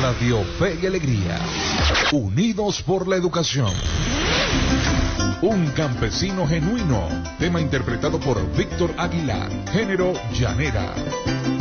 Radio Fe y Alegría. Unidos por la educación. Un campesino genuino. Tema interpretado por Víctor Aguilar. Género llanera.